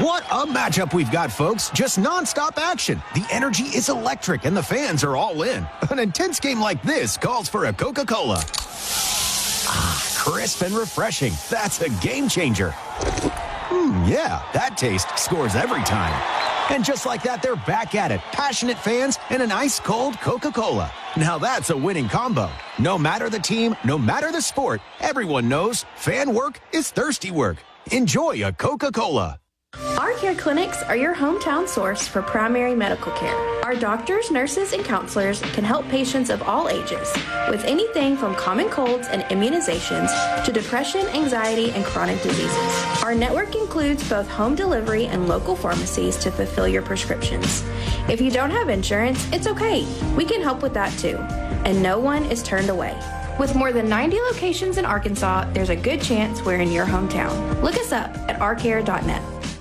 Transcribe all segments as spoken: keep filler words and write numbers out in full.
What a matchup we've got, folks. Just nonstop action. The energy is electric, and the fans are all in. An intense game like this calls for a Coca-Cola. Ah, crisp and refreshing. That's a game changer. Hmm, yeah, that taste scores every time. And just like that, they're back at it. Passionate fans and an ice-cold Coca-Cola. Now that's a winning combo. No matter the team, no matter the sport, everyone knows fan work is thirsty work. Enjoy a Coca-Cola. Our Care Clinics are your hometown source for primary medical care. Our doctors, nurses, and counselors can help patients of all ages with anything from common colds and immunizations to depression, anxiety, and chronic diseases. Our network includes both home delivery and local pharmacies to fulfill your prescriptions. If you don't have insurance, it's okay. We can help with that too. And no one is turned away. With more than ninety locations in Arkansas, there's a good chance we're in your hometown. Look us up at our care dot net.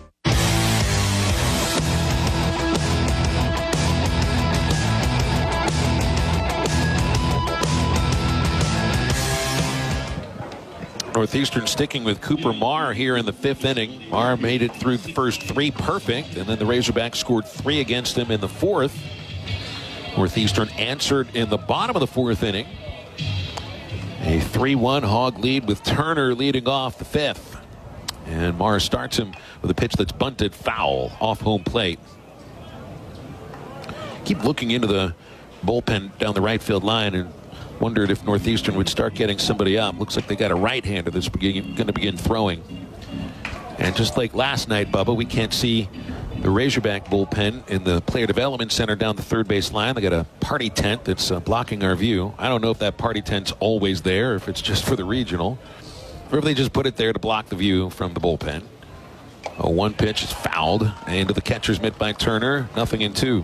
Northeastern sticking with Cooper Marr here in the fifth inning. Marr made it through the first three perfect, and then the Razorbacks scored three against him in the fourth. Northeastern answered in the bottom of the fourth inning. A three one Hog lead with Turner leading off the fifth. And Marr starts him with a pitch that's bunted foul off home plate. Keep looking into the bullpen down the right field line and wondered if Northeastern would start getting somebody up. Looks like they got a right-hander that's going to begin throwing. And just like last night, Bubba, we can't see the Razorback bullpen in the player development center down the third base line. They got a party tent that's uh, blocking our view. I don't know if that party tent's always there, or if it's just for the regional, or if they just put it there to block the view from the bullpen. Oh, one pitch is fouled into the catcher's mitt by Turner. Nothing in two.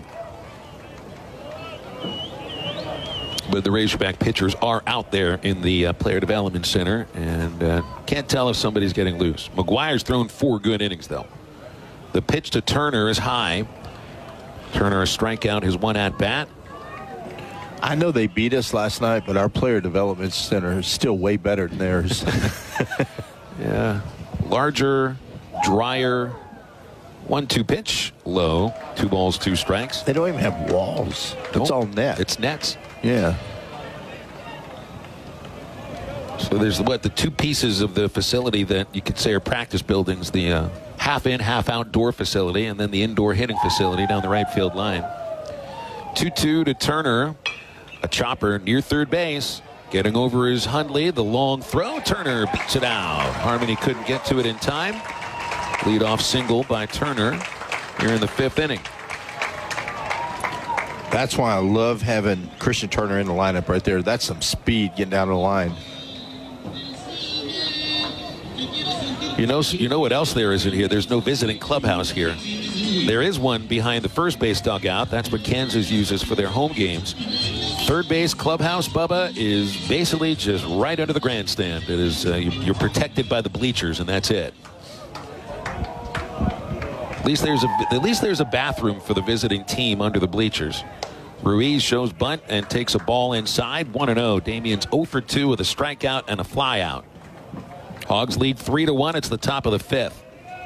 But the Razorback pitchers are out there in the uh, player development center, and uh, can't tell if somebody's getting loose. McGuire's thrown four good innings, though. The pitch to Turner is high. Turner a strikeout, his one at bat. I know they beat us last night, but our player development center is still way better than theirs. Yeah, larger, drier. One two pitch, low. Two balls, two strikes. They don't even have walls. It's Nope. all net. It's nets. Yeah. So there's what the two pieces of the facility that you could say are practice buildings: the uh, half in, half outdoor facility, and then the indoor hitting facility down the right field line. two two to Turner, a chopper near third base, getting over his Hundley. The long throw, Turner beats it out. Harmony couldn't get to it in time. Leadoff single by Turner here in the fifth inning. That's why I love having Christian Turner in the lineup right there. That's some speed getting down the line. You know, you know what else there is in here? There's no visiting clubhouse here. There is one behind the first base dugout. That's what Kansas uses for their home games. Third base clubhouse, Bubba, is basically just right under the grandstand. It is uh, you're protected by the bleachers, and that's it. At least there's a at least there's a bathroom for the visiting team under the bleachers. Ruiz shows bunt and takes a ball inside. one and oh. Damian's oh for two with a strikeout and a flyout. Hogs lead three to one. It's the top of the fifth.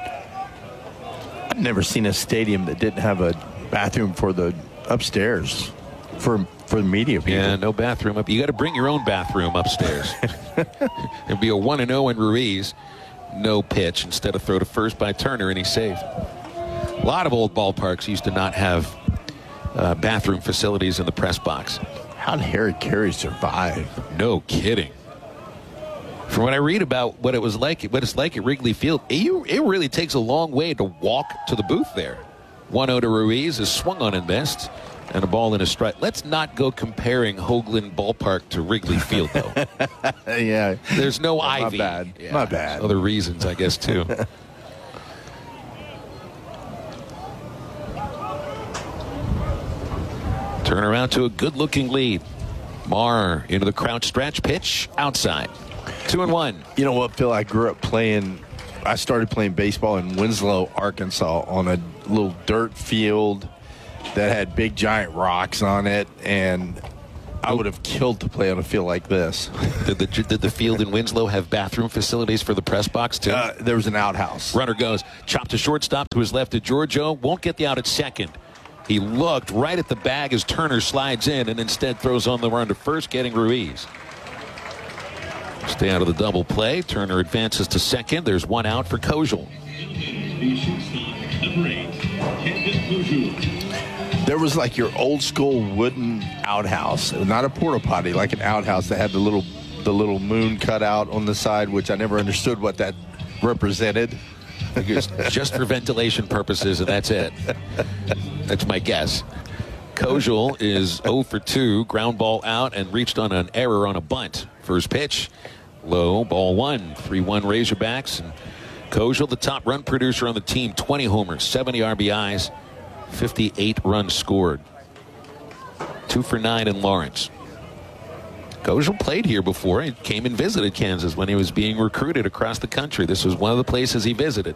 I've never seen a stadium that didn't have a bathroom for the upstairs for for the media people. Yeah, no bathroom up. You got to bring your own bathroom upstairs. It'd be a one and oh in Ruiz. No pitch. Instead of throw to first by Turner, and he's safe. A lot of old ballparks used to not have uh, bathroom facilities in the press box. How did Harry Carey survive? No kidding. From what I read about what it was like, what it's like at Wrigley Field, it, it really takes a long way to walk to the booth there. one oh to Ruiz is swung on and missed, and a ball in a strike. Let's not go comparing Hoagland Ballpark to Wrigley Field, though. Yeah. There's no My ivy. bad. Yeah, My bad. Other reasons, I guess, too. Turn around to a good-looking lead. Marr into the crouch stretch pitch outside. Two and one. You know what, Phil? I grew up playing. I started playing baseball in Winslow, Arkansas, on a little dirt field that had big giant rocks on it, and I I would have killed to play on a field like this. Did the, did the field in Winslow have bathroom facilities for the press box, too? Uh, there was an outhouse. Runner goes, chop to shortstop to his left to Giorgio. Won't get the out at second. He looked right at the bag as Turner slides in and instead throws on the run to first, getting Ruiz. Stay out of the double play. Turner advances to second. There's one out for Kojal. There was like your old school wooden outhouse, not a porta potty, like an outhouse that had the little the little moon cut out on the side, which I never understood what that represented. Just for ventilation purposes, and that's it. That's my guess. Kojal is oh for two, ground ball out, and reached on an error on a bunt. First pitch, low, ball one. three one Razorbacks. And Kojal, the top run producer on the team, twenty homers, seventy R B Is, fifty-eight runs scored. Two for nine in Lawrence. Kojal played here before. He came and visited Kansas when he was being recruited across the country. This was one of the places he visited.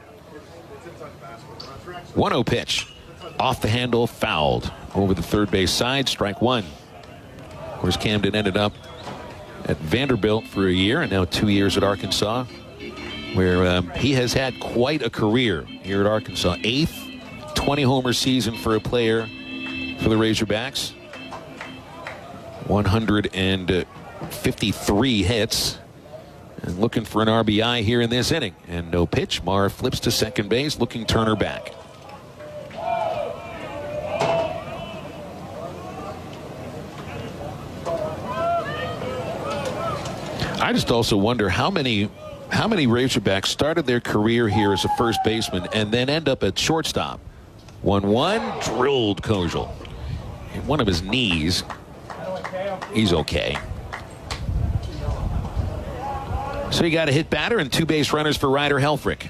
one oh pitch. Off the handle, fouled. Over the third base side, strike one. Of course, Camden ended up at Vanderbilt for a year and now two years at Arkansas, where um, he has had quite a career here at Arkansas. Eighth twenty homer season for a player for the Razorbacks. one hundred fifty-three hits. And looking for an R B I here in this inning. And no pitch. Maher flips to second base, looking Turner back. I just also wonder how many how many Razorbacks started their career here as a first baseman and then end up at shortstop. one one, drilled Kojal. One of his knees. He's okay. So you got a hit batter and two base runners for Ryder Helfrich.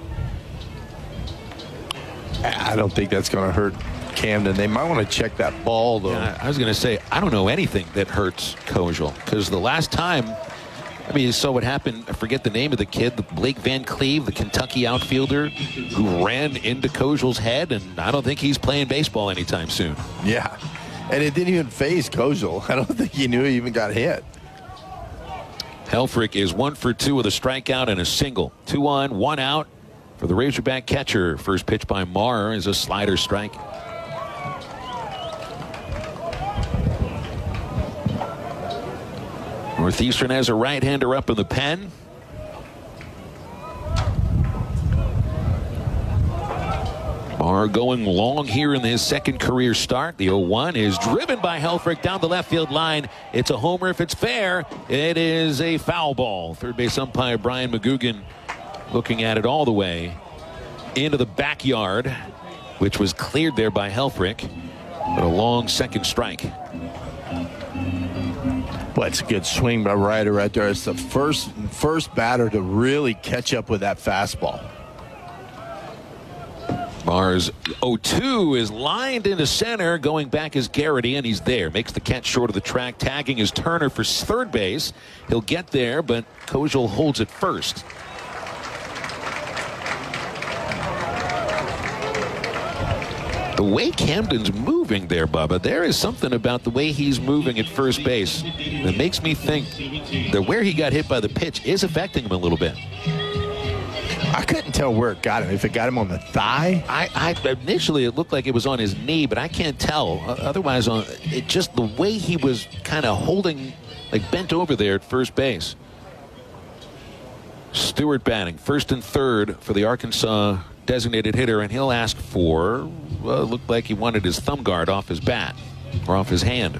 I don't think that's going to hurt Camden. They might want to check that ball, though. Yeah, I was going to say, I don't know anything that hurts Kojal, because the last time, I mean, you saw what happened. I forget the name of the kid, the Blake Van Cleve, the Kentucky outfielder who ran into Kojal's head, and I don't think he's playing baseball anytime soon. Yeah, and it didn't even phase Kojal. I don't think he knew he even got hit. Helfrich is one for two with a strikeout and a single. Two on, one out for the Razorback catcher. First pitch by Maher is a slider strike. Northeastern has a right-hander up in the pen. Maher going long here in his second career start. The oh one is driven by Helfrich down the left field line. It's a homer if it's fair. It is a foul ball. Third base umpire Brian McGugan looking at it all the way into the backyard, which was cleared there by Helfrich. But a long second strike. Well, it's a good swing by Ryder right there. It's the first first batter to really catch up with that fastball. Maher's oh two is lined into center. Going back is Garrity, and he's there. Makes the catch short of the track. Tagging is Turner for third base. He'll get there, but Kojal holds it first. The way Camden's moving there, Bubba, there is something about the way he's moving at first base that makes me think that where he got hit by the pitch is affecting him a little bit. I couldn't tell where it got him. If it got him on the thigh? I, I initially it looked like it was on his knee, but I can't tell. Otherwise, on it just the way he was kind of holding, like bent over there at first base. Stewart batting first and third for the Arkansas designated hitter, and he'll ask for, well, it looked like he wanted his thumb guard off his bat or off his hand.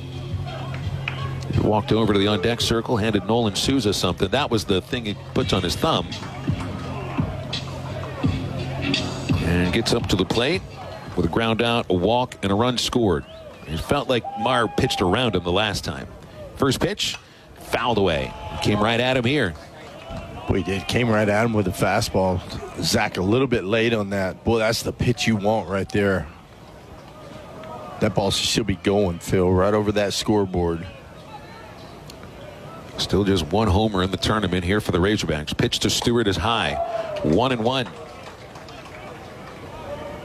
He walked over to the on deck circle, handed Nolan Souza something. That was the thing he puts on his thumb. And gets up to the plate with a ground out, a walk, and a run scored. It felt like Maher pitched around him the last time. First pitch, fouled away. Came right at him here. We did. Came right at him with a fastball. Zach a little bit late on that. Boy, that's the pitch you want right there. That ball should be going, Phil, right over that scoreboard. Still just one homer in the tournament here for the Razorbacks. Pitch to Stewart is high. One and one.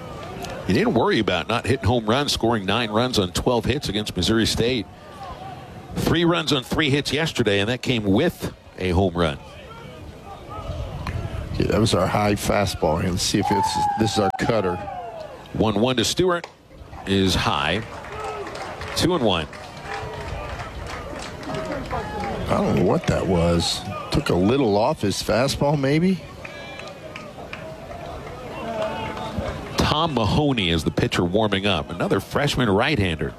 You didn't worry about not hitting home runs, scoring nine runs on twelve hits against Missouri State. Three runs on three hits yesterday, and that came with a home run. Yeah, that was our high fastball. Let's see if it's this is our cutter. one one to Stewart is high. two and one. I don't know what that was. Took a little off his fastball, maybe. Tom Mahoney is the pitcher warming up. Another freshman right-hander.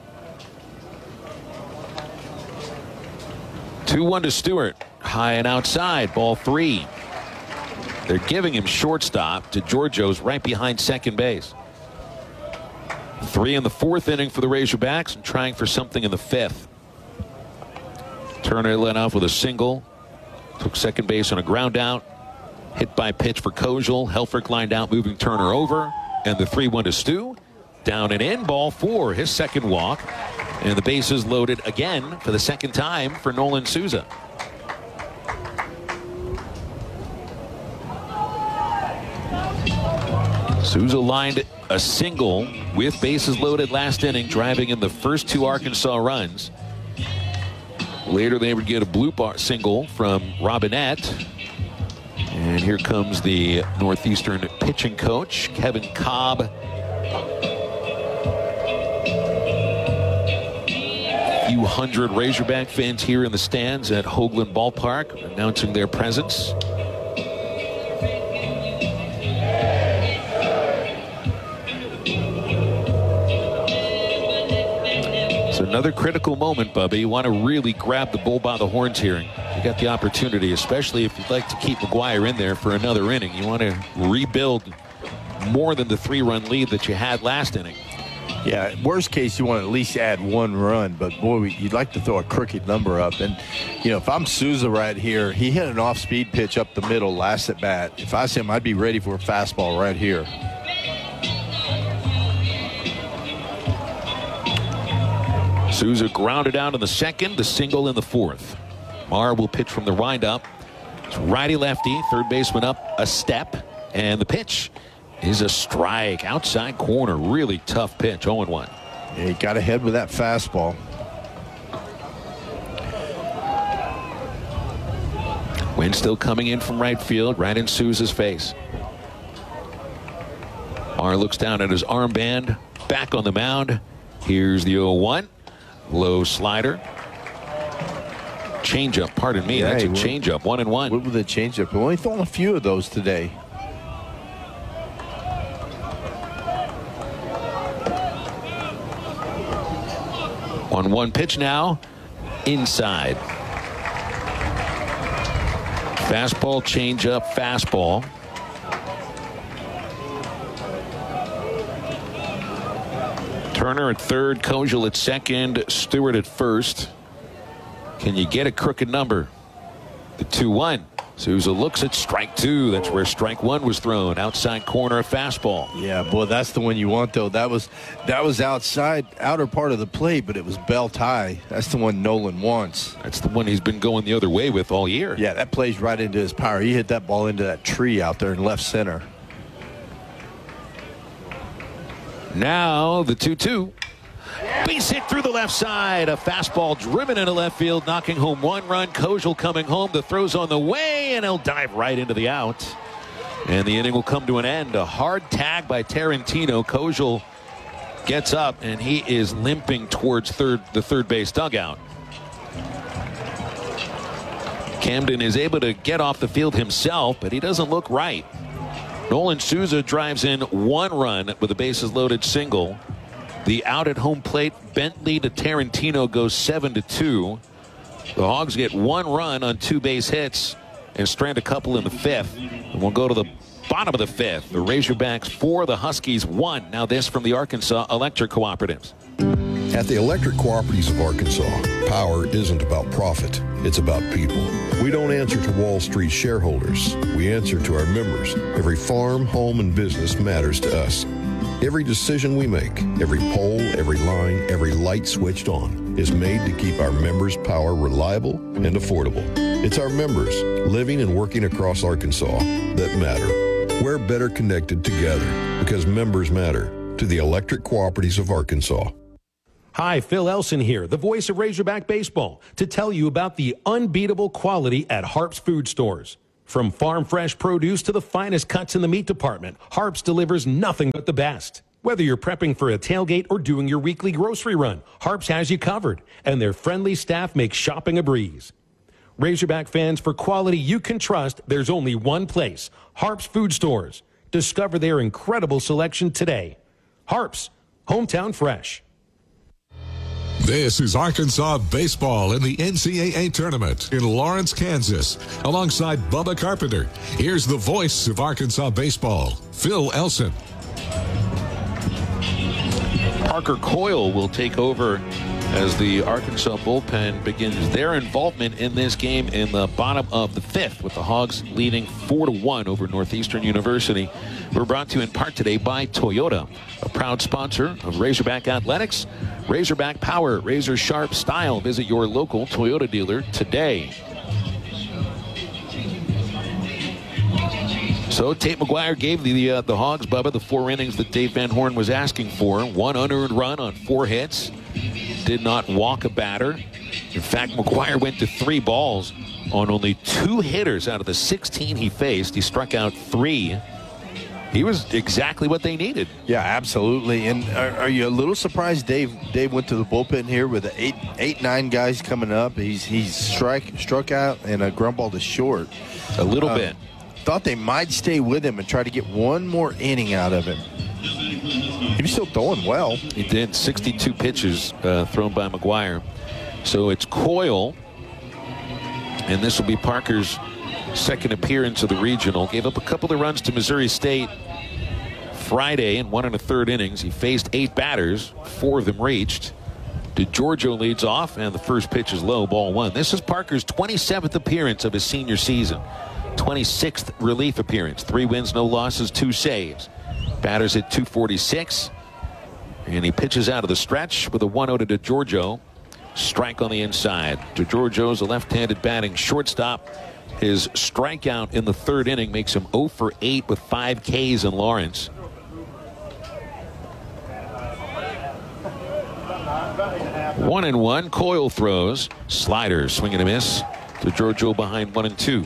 two one to Stewart. High and outside. Ball three. They're giving him shortstop to Georgios right behind second base. Three in the fourth inning for the Razorbacks and trying for something in the fifth. Turner led off with a single. Took second base on a ground out. Hit by pitch for Kojal. Helfrich lined out, moving Turner over. And the three one to Stu. Down and in. Ball four. His second walk. And the bases loaded again for the second time for Nolan Souza. Souza lined a single with bases loaded last inning, driving in the first two Arkansas runs. Later they would get a blue bar single from Robinette. And here comes the Northeastern pitching coach, Kevin Cobb. A few hundred Razorback fans here in the stands at Hoagland Ballpark announcing their presence. Another critical moment, Bubby. You want to really grab the bull by the horns here. You got the opportunity, especially if you'd like to keep McGuire in there for another inning. You want to rebuild more than the three-run lead that you had last inning. Yeah, worst case, you want to at least add one run, but boy, you'd like to throw a crooked number up. And, you know, if I'm Souza right here, he hit an off-speed pitch up the middle last at bat. If I was him, I'd be ready for a fastball right here. Souza grounded out in the second, the single in the fourth. Marr will pitch from the windup. It's righty-lefty, third baseman up a step, and the pitch is a strike. Outside corner, really tough pitch, oh and one. Yeah, he got ahead with that fastball. Wind still coming in from right field, right in Souza's face. Marr looks down at his armband, back on the mound. Here's the oh one. Low slider. Changeup, pardon me. Yeah, that's a changeup, one and one. What with the changeup? We're only throwing a few of those today. On one pitch now, inside. Fastball, changeup, fastball. Turner at third, Kojal at second, Stewart at first. Can you get a crooked number? The two one. Souza looks at strike two. That's where strike one was thrown. Outside corner, a fastball. Yeah, boy, that's the one you want, though. That was that was outside, outer part of the plate, but it was belt high. That's the one Nolan wants. That's the one he's been going the other way with all year. Yeah, that plays right into his power. He hit that ball into that tree out there in left center. Now the two two. Base hit through the left side. A fastball driven into left field, knocking home one run. Kojal coming home. The throw's on the way, and he'll dive right into the out. And the inning will come to an end. A hard tag by Tarantino. Kojal gets up, and he is limping towards third, the third base dugout. Camden is able to get off the field himself, but he doesn't look right. Nolan Souza drives in one run with a bases loaded single. The out at home plate, Bentley to Tarantino goes seven to two. The Hogs get one run on two base hits and strand a couple in the fifth. And we'll go to the bottom of the fifth. The Razorbacks four, the Huskies one. Now this from the Arkansas Electric Cooperatives. At the Electric Cooperatives of Arkansas, power isn't about profit, it's about people. We don't answer to Wall Street shareholders. We answer to our members. Every farm, home, and business matters to us. Every decision we make, every pole, every line, every light switched on is made to keep our members' power reliable and affordable. It's our members, living and working across Arkansas, that matter. We're better connected together because members matter. To the Electric Cooperatives of Arkansas. Hi, Phil Elson here, the voice of Razorback Baseball, to tell you about the unbeatable quality at Harps Food Stores. From farm fresh produce to the finest cuts in the meat department, Harps delivers nothing but the best. Whether you're prepping for a tailgate or doing your weekly grocery run, Harps has you covered, and their friendly staff makes shopping a breeze. Razorback fans, for quality you can trust, there's only one place, Harps Food Stores. Discover their incredible selection today. Harps, hometown fresh. This is Arkansas baseball in the N C double A tournament in Lawrence, Kansas. Alongside Bubba Carpenter, here's the voice of Arkansas baseball, Phil Elson. Parker Coyle will take over as the Arkansas bullpen begins their involvement in this game in the bottom of the fifth, with the Hogs leading four to one over Northeastern University. We're brought to you in part today by Toyota, a proud sponsor of Razorback Athletics. Razorback power, razor sharp style. Visit your local Toyota dealer today. So Tate McGuire gave the uh, the Hogs, Bubba, the four innings that Dave Van Horn was asking for. One unearned run on four hits. Did not walk a batter. In fact, McGuire went to three balls on only two hitters out of the sixteen he faced. He struck out three. He was exactly what they needed. Yeah, absolutely. And are, are you a little surprised Dave Dave went to the bullpen here with the eight, eight, nine guys coming up? He's he's strike struck out and a ground ball to short. A little um, bit. Thought they might stay with him and try to get one more inning out of him. He was still throwing well. He did. sixty-two pitches uh, thrown by McGuire. So it's Coyle, and this will be Parker's second appearance of the regional. Gave up a couple of runs to Missouri State Friday in one and a third innings. He faced eight batters. Four of them reached. DeGiorgio leads off, and the first pitch is low, ball one. This is Parker's twenty-seventh appearance of his senior season. twenty-sixth relief appearance. Three wins, no losses, two saves. Batters at two forty-six. And he pitches out of the stretch with a one oh to DeGiorgio. Strike on the inside. DeGiorgio's a left-handed batting shortstop. His strikeout in the third inning makes him oh for eight with five Ks in Lawrence. One and one. Coyle throws. Slider, swing and a miss. DeGiorgio behind one and two.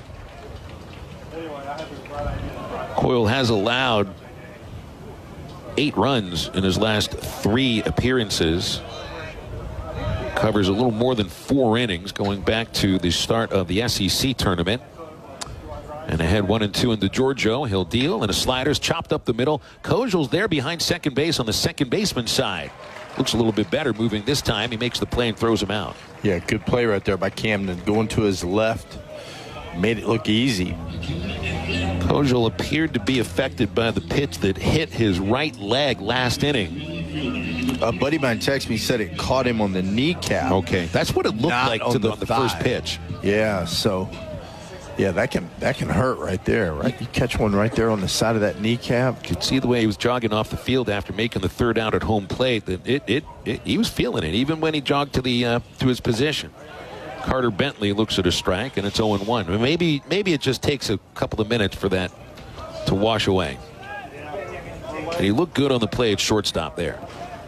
Coyle has allowed eight runs in his last three appearances. Covers a little more than four innings going back to the start of the S E C tournament. And ahead one and two in DeGiorgio. He'll deal, and a slider's chopped up the middle. Kojel's there behind second base on the second baseman side. Looks a little bit better moving this time. He makes the play and throws him out. Yeah, good play right there by Camden. Going to his left. Made it look easy. Kojal appeared to be affected by the pitch that hit his right leg last inning. A buddy of mine texted me, said it caught him on the kneecap. Okay, that's what it looked Not like on to the, the the thigh. first pitch. Yeah, so yeah, that can that can hurt right there, right? You catch one right there on the side of that kneecap. You could see the way he was jogging off the field after making the third out at home plate. That it, it, it he was feeling it, even when he jogged to the uh, to his position. Carter Bentley looks at a strike, and it's oh and one. Maybe maybe it just takes a couple of minutes for that to wash away. And he looked good on the play at shortstop there.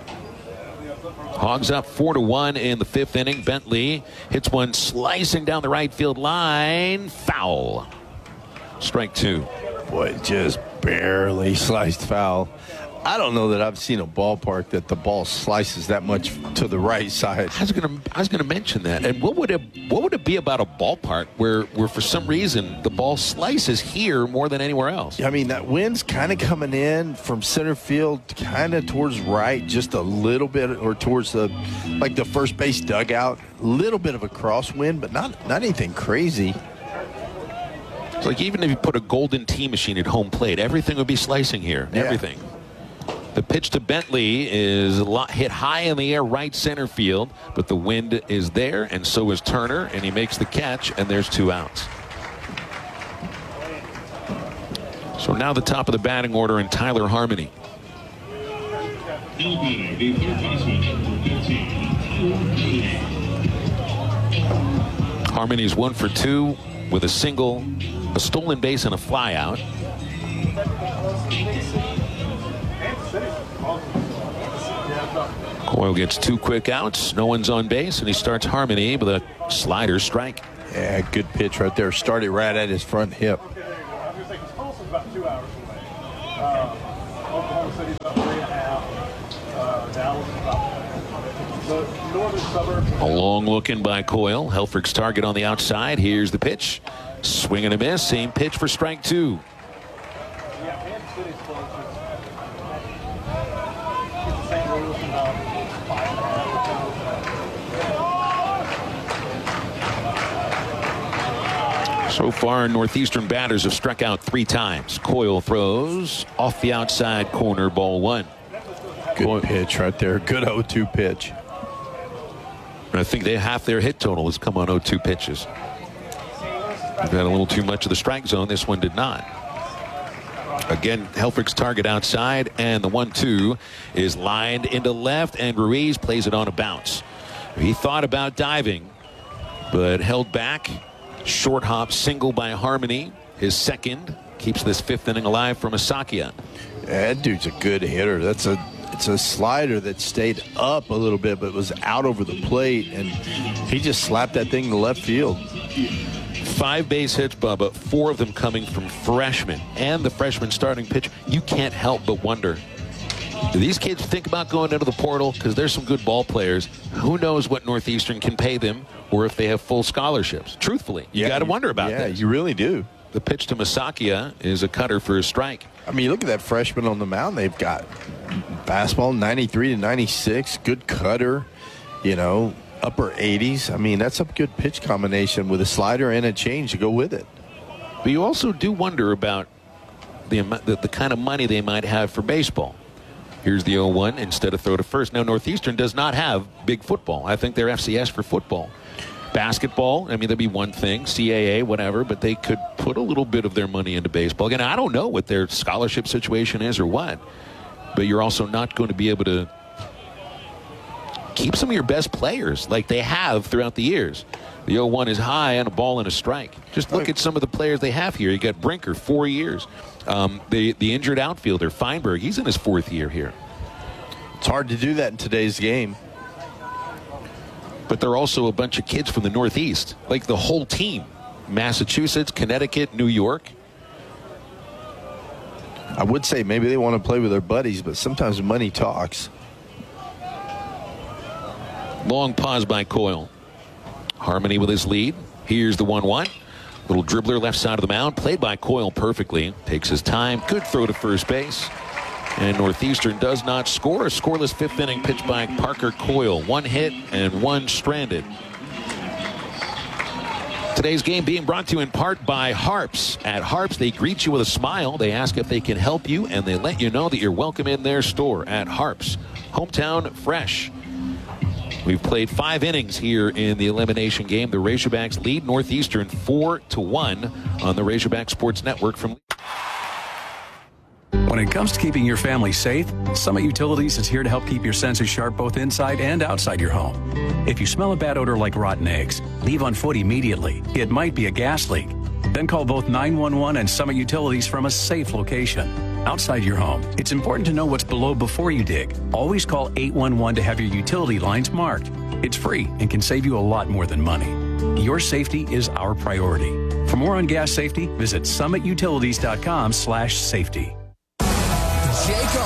Hogs up four to one in the fifth inning. Bentley hits one slicing down the right field line. Foul. Strike two. Boy, just barely sliced foul. I don't know that I've seen a ballpark that the ball slices that much to the right side. I was going to I was going to mention that. And what would it what would it be about a ballpark where where for some reason the ball slices here more than anywhere else? I mean, that wind's kind of coming in from center field, kind of towards right, just a little bit, or towards the like the first base dugout. A little bit of a crosswind, but not not anything crazy. It's like even if you put a Golden Tee machine at home plate, everything would be slicing here. Yeah. Everything. The pitch to Bentley is a lot, hit high in the air right center field, but the wind is there, and so is Turner, and he makes the catch, and there's two outs. So now the top of the batting order, and Tyler Harmony. Harmony's one for two with a single, a stolen base, and a fly out. Coyle gets two quick outs. No one's on base, and he starts Harmony with a slider strike. Yeah, good pitch right there. Started right at his front hip. A long look in by Coyle. Helfrich's target on the outside. Here's the pitch. Swing and a miss. Same pitch for strike two. So far, Northeastern batters have struck out three times. Coyle throws off the outside corner, ball one. Good Coyle. Pitch right there. Good oh two pitch. And I think they half their hit total has come on oh two pitches. They've had a little too much of the strike zone. This one did not. Again, Helfrich's target outside, and the one two is lined into left, and Ruiz plays it on a bounce. He thought about diving, but held back. Short hop single by Harmony. His second keeps this fifth inning alive from Asakia. That dude's a good hitter. That's a it's a slider that stayed up a little bit, but was out over the plate, and he just slapped that thing to left field. Five base hits, Bubba, four of them coming from freshmen, and the freshman starting pitch. You can't help but wonder, do these kids think about going into the portal? Because there's some good ball players. Who knows what Northeastern can pay them, or if they have full scholarships. Truthfully, you yeah, got to wonder about yeah, that. Yeah, you really do. The pitch to Masakia is a cutter for a strike. I mean, look at that freshman on the mound. They've got fastball ninety-three to ninety-six, good cutter, you know, upper eighties. I mean, that's a good pitch combination with a slider and a change to go with it. But you also do wonder about the, the, the kind of money they might have for baseball. Here's the oh one instead of throw to first. Now, Northeastern does not have big football. I think they're F C S for football. Basketball, I mean, there'd be one thing, C A A, whatever, but they could put a little bit of their money into baseball. Again, I don't know what their scholarship situation is or what, but you're also not going to be able to keep some of your best players like they have throughout the years. The oh one is high and a ball and a strike. Just look at some of the players they have here. You got Brinker, four years. Um, the, the injured outfielder, Feinberg, he's in his fourth year here. It's hard to do that in today's game. But they're also a bunch of kids from the Northeast, like the whole team. Massachusetts, Connecticut, New York. I would say maybe they want to play with their buddies, but sometimes money talks. Long pause by Coyle. Harmony with his lead. Here's the one one. Little dribbler left side of the mound. Played by Coyle perfectly. Takes his time. Good throw to first base. And Northeastern does not score. A scoreless fifth inning pitch by Parker Coyle. One hit and one stranded. Today's game being brought to you in part by Harps. At Harps, they greet you with a smile. They ask if they can help you, and they let you know that you're welcome in their store at Harps. Hometown fresh. We've played five innings here in the elimination game. The Razorbacks lead Northeastern four to one on the Razorback Sports Network from. When it comes to keeping your family safe, Summit Utilities is here to help keep your senses sharp both inside and outside your home. If you smell a bad odor like rotten eggs, leave on foot immediately. It might be a gas leak. Then call both nine one one and Summit Utilities from a safe location. Outside your home, it's important to know what's below before you dig. Always call eight one one to have your utility lines marked. It's free and can save you a lot more than money. Your safety is our priority. For more on gas safety, visit summit utilities dot com slash safety. Jake